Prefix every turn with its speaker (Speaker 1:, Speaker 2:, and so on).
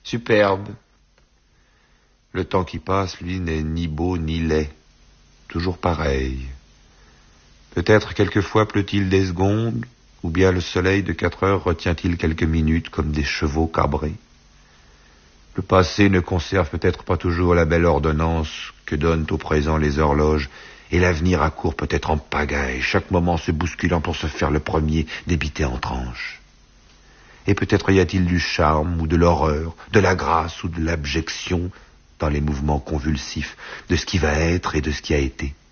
Speaker 1: superbe. Le temps qui passe, lui, n'est ni beau ni laid. Toujours pareil. Peut-être quelquefois pleut-il des secondes, ou bien le soleil de 4 heures retient-il quelques minutes comme des chevaux cabrés. Le passé ne conserve peut-être pas toujours la belle ordonnance que donnent au présent les horloges, et l'avenir accourt peut-être en pagaille, chaque moment se bousculant pour se faire le premier débité en tranches. Et peut-être y a-t-il du charme ou de l'horreur, de la grâce ou de l'abjection dans les mouvements convulsifs de ce qui va être et de ce qui a été.